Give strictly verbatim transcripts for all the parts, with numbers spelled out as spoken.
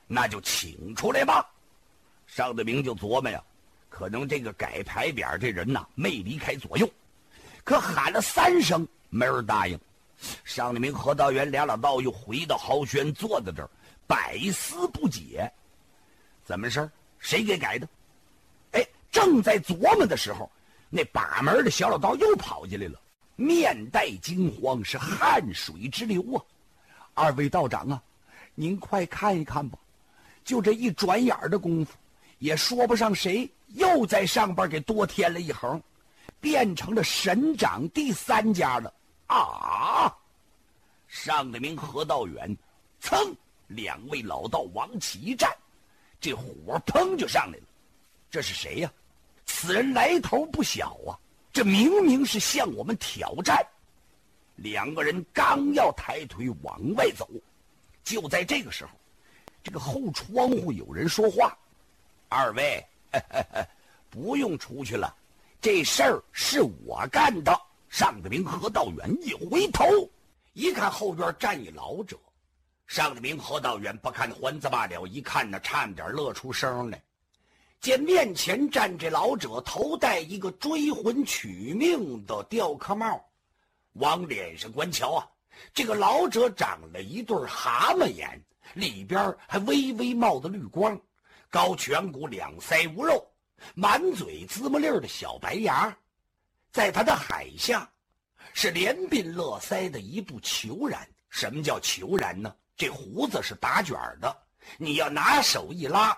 那就请出来吧。尚德明就琢磨呀，可能这个改牌匾这人呐没离开左右，可喊了三声没人答应。尚德明、何道元俩老道又回到豪轩，坐在这儿百思不解，怎么事？谁给改的？哎，正在琢磨的时候，那把门的小老道又跑进来了，面带惊慌，是汗水直流啊！二位道长啊，您快看一看吧，就这一转眼的功夫，也说不上谁又在上边给多添了一横，变成了神掌第三家了啊！尚德明、何道远，噌，两位老道往起一站，这火砰就上来了。这是谁呀？此人来头不小啊！这明明是向我们挑战。两个人刚要抬腿往外走，就在这个时候，这个后窗户有人说话：“二位，呵呵呵不用出去了，这事儿是我干的。”尚德明、何道远一回头，一看后院站一老者。尚德明、何道远不看还子罢了，一看呢，差点乐出声来。见面前站这老者，头戴一个追魂取命的雕刻帽，往脸上观瞧啊，这个老者长了一对蛤蟆眼，里边还微微冒着绿光，高颧骨，两腮无肉，满嘴芝麻粒的小白牙，在他的海下是连鬓乐腮的一部虬髯。什么叫虬髯呢？这胡子是打卷的，你要拿手一拉，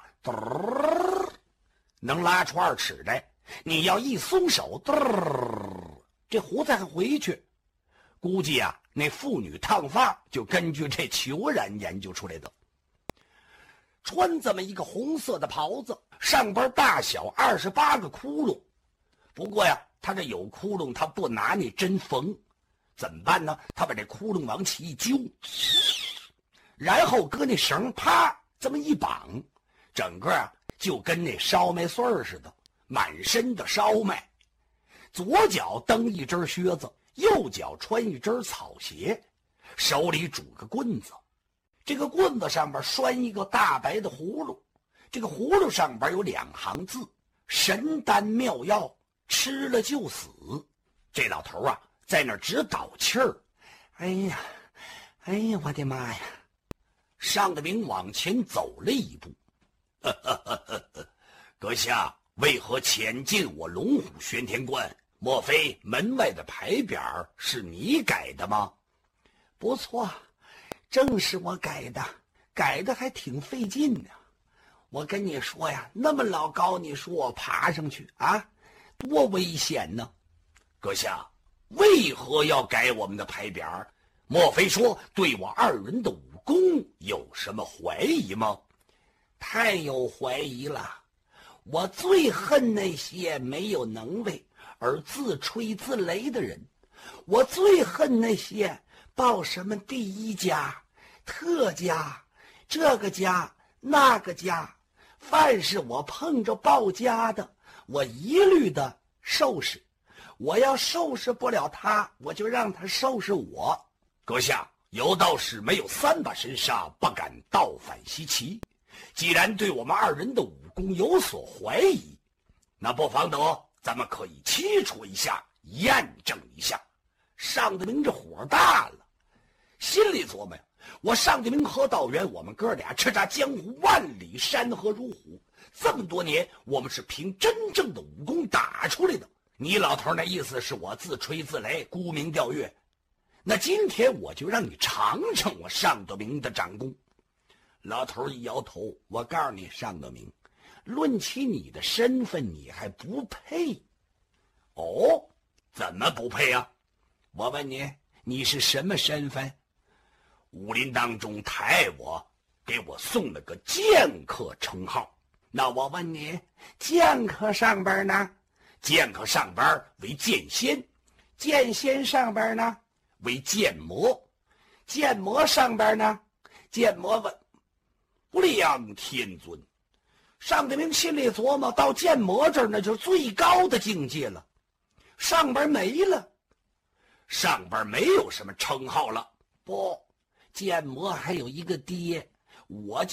能拉出二尺来，你要一松手，这胡子还回去。估计啊，那妇女烫发就根据这虬髯研究出来的。穿这么一个红色的袍子，上边大小二十八个窟窿，不过呀，他这有窟窿，他不拿那针缝，怎么办呢？他把这窟窿往起一揪，然后搁那绳啪这么一绑，整个啊就跟那烧麦穗儿似的，满身的烧麦。左脚蹬一只靴子，右脚穿一只草鞋，手里拄个棍子。这个棍子上边拴一个大白的葫芦，这个葫芦上边有两行字：神丹妙药，吃了就死。这老头啊在那儿直倒气儿。哎呀，哎呀，我的妈呀！尚德明往前走了一步。呵呵呵呵呵，阁下为何潜进我龙虎玄天观？莫非门外的牌匾是你改的吗？不错，正是我改的，改的还挺费劲呢。我跟你说呀，那么老高，你说我爬上去啊，多危险呢！阁下为何要改我们的牌匾？莫非说对我二人的武功有什么怀疑吗？太有怀疑了！我最恨那些没有能为而自吹自擂的人，我最恨那些报什么第一家、特家、这个家、那个家，凡是我碰着报家的，我一律的收拾。我要收拾不了他，我就让他收拾我。阁下有道是没有三把神杀，不敢倒反西岐。既然对我们二人的武功有所怀疑，那不妨得咱们可以切磋一下，验证一下。尚德明这火大了，心里琢磨呀，我尚德明和道元，我们哥俩叱咤江湖万里，山河如虎，这么多年我们是凭真正的武功打出来的。你老头那意思是我自吹自擂，沽名钓誉，那今天我就让你尝尝我尚德明的掌功。老头一摇头，我告诉你，尚德明，论起你的身份，你还不配。哦，怎么不配啊？我问你，你是什么身份？武林当中抬我，给我送了个剑客称号。那我问你，剑客上边呢？剑客上边为剑仙，剑仙上边呢为剑魔，剑魔上边呢，剑魔问不良天尊。尚德明心里琢磨，到剑魔这儿那就是最高的境界了，上边没了，上边没有什么称号了。不，剑魔还有一个爹，我就